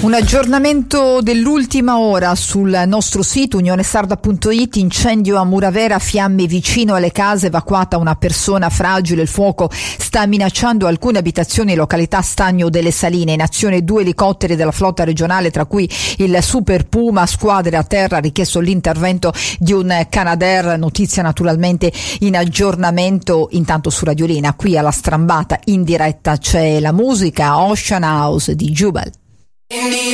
Un aggiornamento dell'ultima ora sul nostro sito unionesarda.it. Incendio a Muravera, fiamme vicino alle case, evacuata una persona fragile, il fuoco sta minacciando alcune abitazioni in località Stagno delle Saline. In azione 2 elicotteri della flotta regionale, tra cui il Super Puma, squadre a terra, ha richiesto l'intervento di un Canadair. Notizia naturalmente in aggiornamento. Intanto su Radiolina, qui alla Strambata in diretta c'è la musica Ocean House di Jubal.